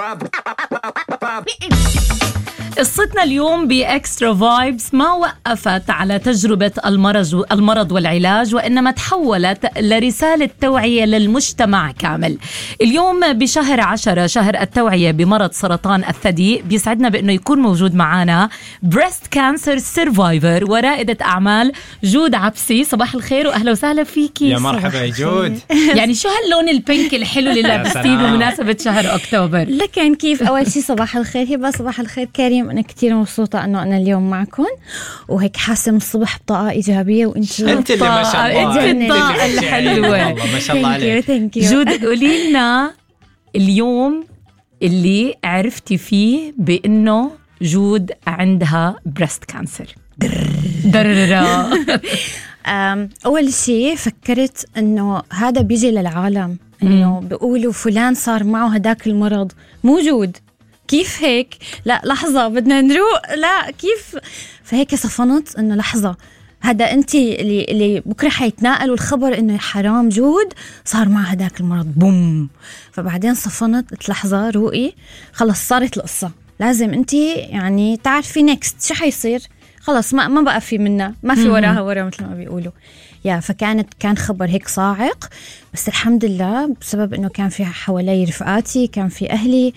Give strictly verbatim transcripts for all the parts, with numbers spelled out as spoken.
قصتنا اليوم بإكسترا فايبس ما وقفت على تجربة المرض المرض والعلاج، وإنما تحولت لرسالة توعية للمجتمع كامل. اليوم بشهر عشرة، شهر التوعية بمرض سرطان الثدي، بيسعدنا بأنه يكون موجود معنا بريست كانسر سيرفايفر ورائدة أعمال جود عبسي. صباح الخير وأهلا وسهلا فيكي. يا مرحبا يا جود. يعني شو هاللون البينك الحلو اللي لابستيه بمناسبة شهر أكتوبر؟ لكن كيف أول شيء صباح الخير هبة، صباح الخير كريم. أنا كتير مبسوطة أنه أنا اليوم معكم وهيك حاسة من الصبح بطاقة إيجابية. وأنت أنت اللي ما شاء الله، أنت الطاقة الحلوة ما شاء الله عليك. جود، قولي لنا اليوم اللي عرفتي فيه بأنه جود عندها بريست كانسر. درررا. أول شيء فكرت أنه هذا بيجي للعالم، أنه بيقولوا فلان صار معه هداك المرض موجود. كيف هيك؟ لا لحظة بدنا نروق، لا كيف؟ فهيك صفنت إنه لحظة، هذا أنت اللي اللي بكرة حيتناقلوا الخبر إنه حرام جود صار مع هداك المرض. بوم. فبعدين صفنت، قلت لحظة روقي، خلص صارت القصة، لازم أنت يعني تعرفي نيكست شو حيصير. خلص ما ما بقى في منها، ما في وراها ورا مثل ما بيقولوا. يا فكانت كان خبر هيك صاعق، بس الحمد لله بسبب إنه كان في حوالي رفقاتي، كان في أهلي،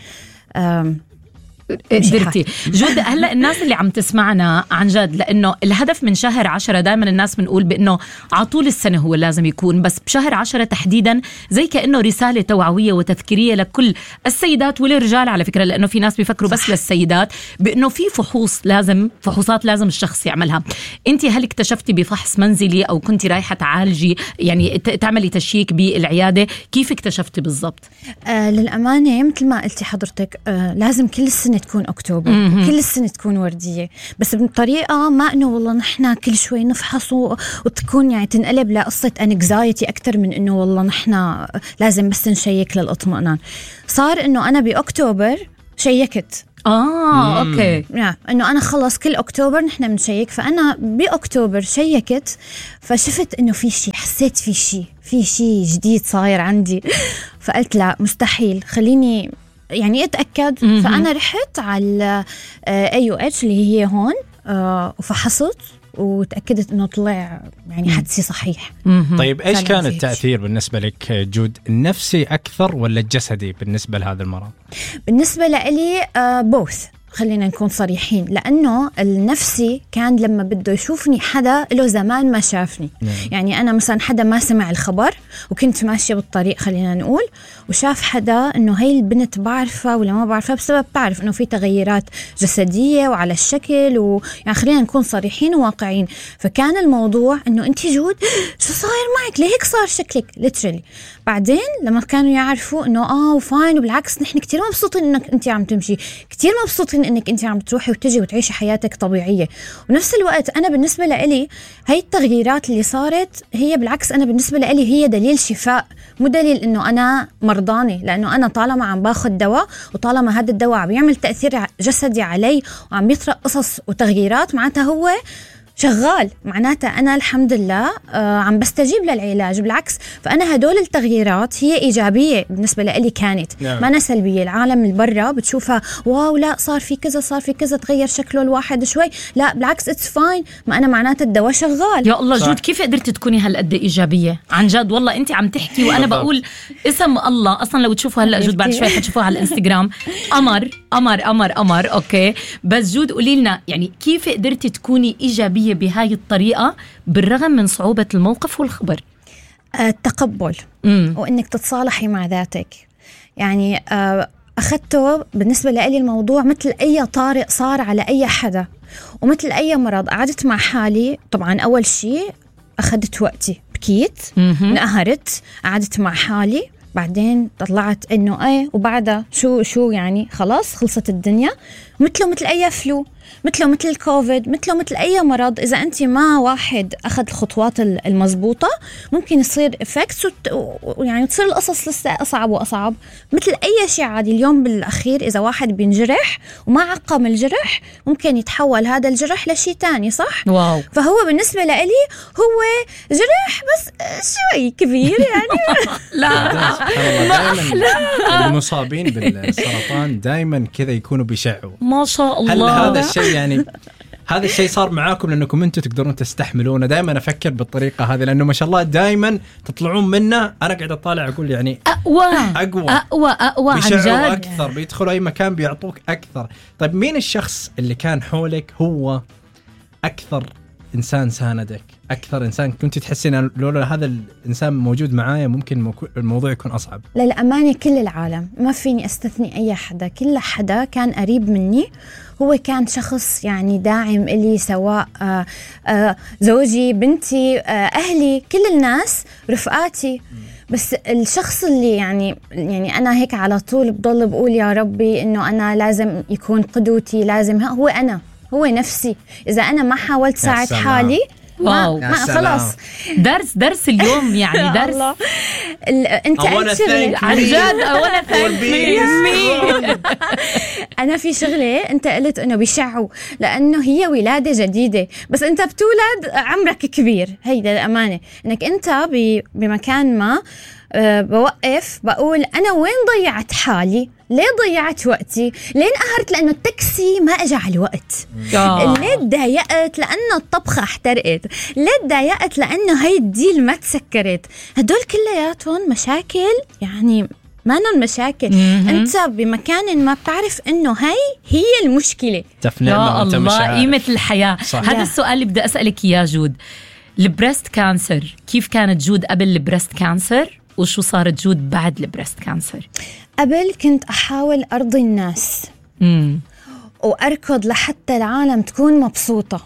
قدرتي. جود، هلأ الناس اللي عم تسمعنا عن جد، لأنه الهدف من شهر عشرة دائما الناس بنقول بأنه عطول السنة هو لازم يكون، بس بشهر عشرة تحديدا زي كأنه رسالة توعوية وتذكيرية لكل السيدات والرجال على فكرة، لأنه في ناس بيفكروا بس للسيدات بأنه في فحوص لازم فحوصات لازم الشخص يعملها. أنت هل اكتشفتي بفحص منزلي أو كنتي رايحة تعالجي يعني تعملي تشيك بالعيادة؟ كيف اكتشفتي بالضبط؟ آه للأمانة مثل ما قلتي حضرتك، آه لازم كل السنة تكون أكتوبر، م-م. كل السنة تكون وردية، بس بطريقة ما إنه والله نحنا كل شوي نفحص وتكون يعني تنقلب لقصة أنكزايتي أكتر من إنه والله نحنا لازم بس نشيك للإطمئنان. صار إنه أنا بأكتوبر شيكت. آه مم. أوكي. يعني إنه أنا خلص كل أكتوبر نحنا بنشيك، فأنا بأكتوبر شيكت، فشفت إنه في شيء، حسيت في شيء في شيء جديد صاير عندي. فقلت لا مستحيل، خليني يعني اتأكد. م-م. فأنا رحت على اي يو اتش اللي هي هون، وفحصت وتأكدت انه طلع يعني حدسي صحيح. م-م. طيب ايش كان التأثير بالنسبة لك جود، النفسي اكثر ولا الجسدي بالنسبة لهذا المرض؟ بالنسبة لي بوث، خلينا نكون صريحين، لأنه النفسي كان لما بده يشوفني حدا له زمان ما شافني. نعم. يعني أنا مثلا حدا ما سمع الخبر وكنت ماشية بالطريق خلينا نقول، وشاف حدا إنه هاي البنت بعرفها ولا ما بعرفها، بسبب تعرف إنه في تغيرات جسدية وعلى الشكل، ويعني خلينا نكون صريحين وواقعين. فكان الموضوع إنه أنت جود شو صاير معك، ليه هيك صار شكلك ليترالي. بعدين لما كانوا يعرفوا إنه آه وفاين، وبالعكس نحن كتير مبسوطين إنك أنت عم تمشي، كتير مبسوطين إنك أنت عم تروحي وتجي وتعيشي حياتك طبيعية. ونفس الوقت أنا بالنسبة لإلي هاي التغييرات اللي صارت هي بالعكس أنا بالنسبة لإلي هي دليل شفاء، مو دليل إنه أنا مرضاني، لأنه أنا طالما عم باخد دواء وطالما هذا الدواء عم يعمل تأثير جسدي علي وعم يطرق قصص وتغييرات، معناتها هو شغال، معناتها أنا الحمد لله آه عم بستجيب للعلاج. بالعكس، فأنا هدول التغييرات هي إيجابية بالنسبة لي كانت، نعم. ما أنا سلبية. العالم اللي برا بتشوفها واو لا صار في كذا صار في كذا تغير شكله الواحد شوي، لا بالعكس اتس فاين، ما أنا معناتها الدواء شغال. يا الله جود، كيف قدرتي تكوني هالقد إيجابية عن جد؟ والله أنت عم تحكي وأنا بقول اسم الله. أصلا لو تشوفوا هلأ جود بعد شوي حتشوفوها على الإنستغرام، قمر قمر قمر قمر. أوكي، بس جود قولي لنا يعني كيف قدرتي تكوني إيجابية بهاي الطريقة بالرغم من صعوبة الموقف والخبر؟ التقبل مم. وإنك تتصالحي مع ذاتك. يعني أخذته بالنسبة لي الموضوع مثل أي طارئ صار على أي حدا، ومثل أي مرض. قعدت مع حالي طبعا، أول شيء أخذت وقتي، بكيت، انقهرت، قعدت مع حالي، بعدين طلعت إنه إيه، وبعدها شو شو يعني خلاص خلصت الدنيا، مثله مثل أي فلو. مثله مثل الكوفيد، مثله مثل أي مرض. إذا أنت ما واحد أخذ الخطوات المضبوطة ممكن يصير إفكتس ويعني تصير القصص لسه أصعب وأصعب. مثل أي شيء عادي اليوم بالأخير إذا واحد بينجرح وما عقم الجرح ممكن يتحول هذا الجرح لشيء تاني، صح؟ واو. فهو بالنسبة لإلي هو جرح بس شوي كبير يعني. لا ما أحلى. المصابين بالسرطان دائما كذا يكونوا بيشعوا ما شاء الله. هل هذا الشيء يعني هذا الشيء صار معاكم لأنكم أنتم تقدرون تستحملونه؟ دائما أفكر بالطريقة هذه لأنه ما شاء الله دائما تطلعون منه. أنا قاعد أطالع أقول يعني أقوى أقوى أقوى أقوى عن جد أكثر، بيدخلوا أي مكان بيعطوك أكثر. طيب مين الشخص اللي كان حولك هو أكثر إنسان ساندك، أكثر إنسان كنت تحسين لولا هذا الإنسان موجود معايا ممكن الموضوع يكون أصعب؟ للأمانة كل العالم، ما فيني أستثني أي حدا، كل حدا كان قريب مني هو كان شخص يعني داعم إلي، سواء آآ آآ زوجي، بنتي، أهلي، كل الناس، رفقاتي. بس الشخص اللي يعني يعني أنا هيك على طول بضل بقول يا ربي إنه أنا لازم يكون قدوتي، لازم هو أنا، هو نفسي. إذا أنا ما حاولت ساعد حالي واو ما خلاص. درس درس اليوم يعني درس. انت شغله عن جد اولا انا في شغله انت قلت انه بيشعوا لانه هي ولاده جديده، بس انت بتولد عمرك كبير. هيدا الامانه انك انت بمكان ما أه بوقف بقول أنا وين ضيعت حالي، ليه ضيعت وقتي، ليه انقهرت لأنه التاكسي ما أجا على الوقت، ليه تضايقت لأنه الطبخة احترقت، ليه تضايقت لأنه هاي الديل ما تسكرت. هدول كلياتهم مشاكل يعني ما نون مشاكل. أنت بمكان ما بتعرف إنه هاي هي المشكلة. يا الله قيمة الحياة. هذا السؤال اللي بدي أسألك يا جود، البريست كانسر كيف كانت جود قبل البريست كانسر وشو صارت جود بعد البريست كانسر؟ قبل كنت أحاول أرضي الناس مم. وأركض لحتى العالم تكون مبسوطة.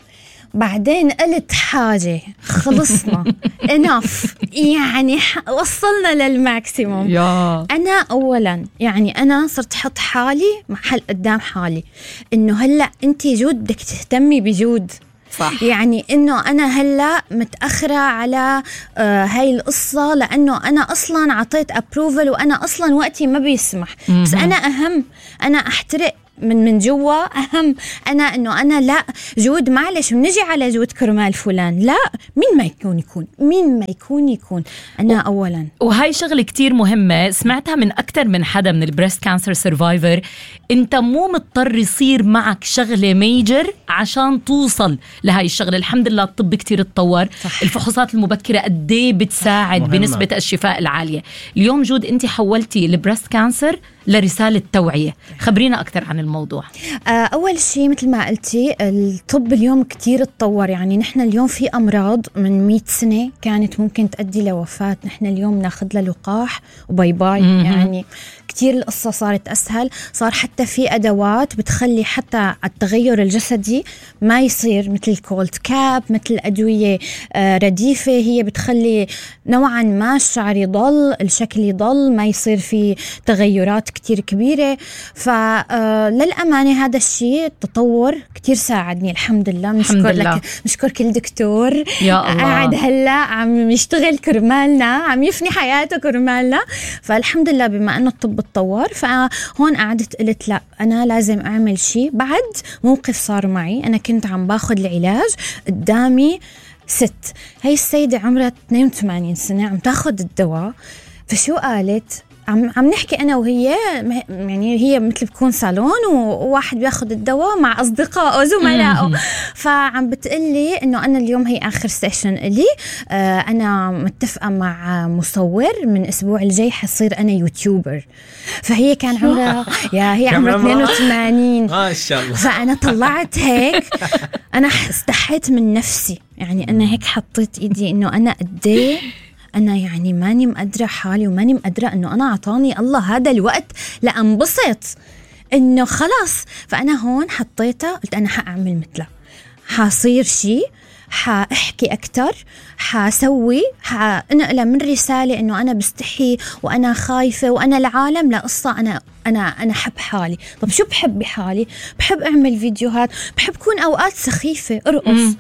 بعدين قلت حاجة خلصنا اناف يعني وصلنا للماكسيموم. أنا أولا يعني أنا صرت حط حالي محل قدام حالي إنه هلأ أنت جود بدك تهتمي بجود، صح. يعني إنه أنا هلأ متأخرة على آه هاي القصة لأنه أنا أصلاً عطيت أبروفل وأنا أصلاً وقتي ما بيسمح. م-م. بس أنا أهم، أنا أحترق من من جوا أهم. أنا إنه أنا لا جود معلش ونجي على جود كرمال فلان، لا مين ما يكون يكون مين ما يكون يكون أنا أولاً. وهاي شغلة كتير مهمة سمعتها من أكتر من حدا من البريست كانسر سيرفايفر. أنت مو مضطر يصير معك شغلة ميجر عشان توصل لهاي الشغلة. الحمد لله الطب كتير اتطور، صح. الفحوصات المبكرة قديه بتساعد مهمة. بنسبة الشفاء العالية. اليوم جود أنت حولتي البريست كانسر لرسالة توعية، خبرينا أكتر عن الموضوع. أول شيء مثل ما قلتي الطب اليوم كتير اتطور. يعني نحن اليوم في أمراض من مئة سنة كانت ممكن تؤدي لوفاة، نحن اليوم ناخذ لها لقاح وباي باي. م-م. يعني كتير القصة صارت أسهل، صار حتى في أدوات بتخلي حتى التغير الجسدي ما يصير، مثل كولد كاب، مثل أدوية رديفة هي بتخلي نوعا ما الشعر يضل، الشكل يضل، ما يصير في تغيرات كتير كبيرة. فللأمانة هذا الشيء التطور كتير ساعدني الحمد لله. مشكور لك، مشكور كل دكتور يا الله قاعد هلا عم يشتغل كرمالنا، عم يفني حياته كرمالنا. فالحمد لله بما أنه الطب اتطور فهون قعدت قلت لا أنا لازم أعمل شيء. بعد موقف صار معي، أنا كنت عم باخد العلاج قدامي ست، هاي السيدة عمرها اثنين وثمانين سنة عم تاخد الدواء. فشو قالت؟ عم عم نحكي أنا وهي، يعني هي مثل بكون صالون وواحد بياخد الدواء مع أصدقائه وزملائه. فعم بتقلي إنه أنا اليوم هي آخر سيشن إلي، آه أنا متفقة مع مصور من أسبوع الجاي حصير أنا يوتيوبر. فهي كان عمرها يا هي عمرها اثنين وثمانين ما شاء الله. فأنا طلعت هيك أنا استحيت من نفسي، يعني أنا هيك حطيت إيدي إنه أنا قديه أنا يعني ماني مقدرة حالي وماني مقدرة أنه أنا عطاني الله هذا الوقت لأنبسط إنه خلاص. فأنا هون حطيتها قلت أنا حأعمل مثله، حاصير شيء، حأحكي أكتر، حاسوي، حأنقل من رسالة إنه أنا بستحي وأنا خايفة وأنا العالم لقصة أنا انا انا احب حالي. طب شو بحب بحالي؟ بحب اعمل فيديوهات، بحب كون اوقات سخيفه، ارقص،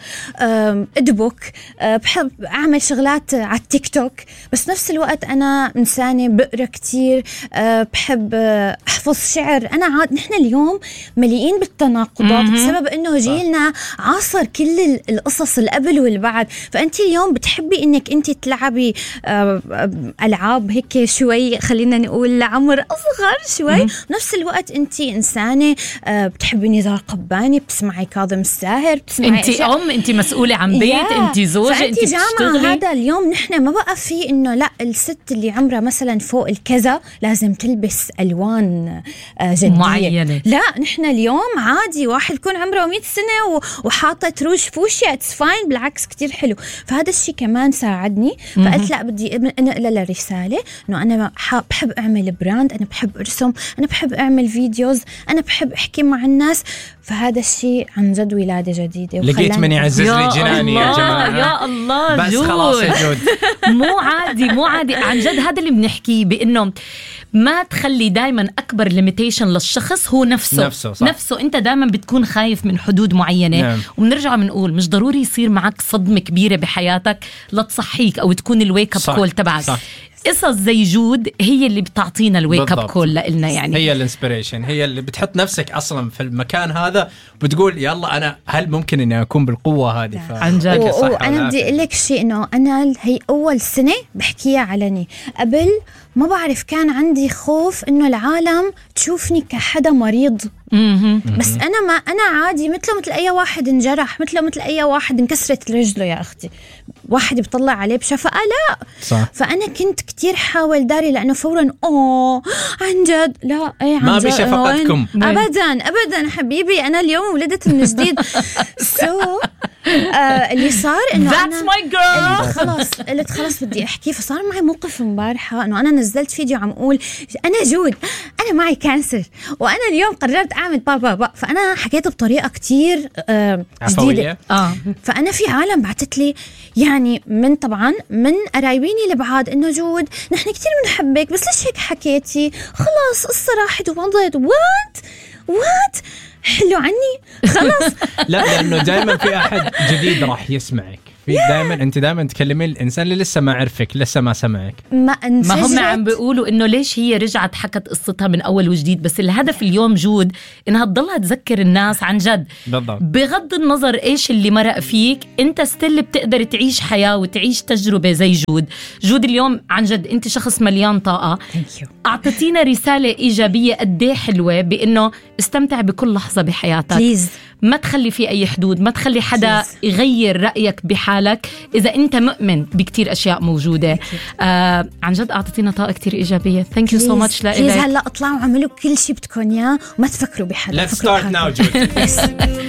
ادبك، أه بحب اعمل شغلات على التيك توك، بس نفس الوقت انا انسانه بقرا كتير، أه بحب احفظ شعر. انا عاد نحن اليوم مليئين بالتناقضات بسبب انه جيلنا عاصر كل القصص القبل والبعد. فانت اليوم بتحبي انك انت تلعبي أه العاب هيك شوي، خلينا نقول لعمر اصغر شوي، نفس الوقت انت انسانه أه بتحبي نزار قباني، بتسمعي كاظم الساهر، بتسمعي انت ام، انت مسؤوله عن بيت، انت زوجه، انت بتشتغلي. هذا اليوم نحن ما بقى في انه لا الست اللي عمرها مثلا فوق الكذا لازم تلبس الوان جديه معينه. لا نحن اليوم عادي واحد يكون عمره مئة سنه وحاطه روج فوشيا، اتس فاين، بالعكس كتير حلو. فهذا الشيء كمان ساعدني، فقلت لا بدي انقل لها رساله انه انا بحب اعمل براند، انا بحب ارسم، انا بحب اعمل فيديوز، انا بحب احكي مع الناس. فهذا الشيء عن جد ولاده جديده. لقيت من يعزز لي جناني يا جماعه. يا الله بس جود. خلاص يا جود مو عادي مو عادي عن جد. هذا اللي بنحكيه، بانه ما تخلي دايما اكبر ليميتيشن للشخص هو نفسه نفسه, صح. نفسه. انت دائما بتكون خايف من حدود معينه. نعم. وبنرجع بنقول مش ضروري يصير معك صدمه كبيره بحياتك لتصحيك او تكون الويك اب كول تبعك. قصص زي جود هي اللي بتعطينا الويك اب كول لنا، يعني هي الانسبيريشن، هي اللي بتحط نفسك اصلا في المكان هذا بتقول يلا انا هل ممكن اني اكون بالقوه هذه. عن جد. وانا بدي اقول لك شيء، انه انا هي اول سنه بحكيها علني. قبل ما بعرف كان عندي خوف انه العالم تشوفني كحدا مريض. بس انا ما انا عادي مثله مثل اي واحد انجرح، مثله مثل اي واحد انكسرت رجله يا اختي، واحد بيطلع عليه بشفقه لا صح. فانا كنت كتير حاول داري، لانه فورا اوه عن جد لا ايه عن ما جد بشفقتكم ابدا ابدا حبيبي، انا اليوم ولدت من جديد. سو آه اللي صار انه That's my girl. خلاص قلت خلاص بدي احكي. فصار معي موقف امبارحه انه انا نزلت فيديو عم اقول انا جود، انا معي كانسر، وانا اليوم قررت اعمل بابا بابا. فانا حكيت بطريقه كتير آه جديده. اه فانا في عالم بعتت لي يعني من طبعا من قرايبيني البعاد انه جود نحن كتير بنحبك، بس ليش هيك حكيتي؟ خلاص قصه راحت ومضت. وات وات حلو عني خلاص. لا لانه دائما في احد جديد راح يسمعك، في دائما انت دائما تكلمين الانسان اللي لسه ما عرفك، لسه ما سمعك. ما, ما هم عم بيقولوا انه ليش هي رجعت حكت قصتها من اول وجديد. بس الهدف اليوم جود انها تضلها تذكر الناس عن جد بالضبط. بغض النظر ايش اللي مرق فيك، انت ستيل بتقدر تعيش حياة وتعيش تجربة زي جود. جود اليوم عن جد انت شخص مليان طاقة، اعطتينا رسالة ايجابية قديه حلوة، بانه استمتع بكل لحظة بحياتك. بليز. ما تخلي في أي حدود، ما تخلي حدا يغير رأيك بحالك إذا أنت مؤمن بكتير أشياء موجودة. آه عن جد أعطتينا طاقة كتير إيجابية. Thank you so much لإلك. هلأ اطلعوا عملوا كل شيء بدكم إياه وما تفكروا بحدا. Let's start now, Jude.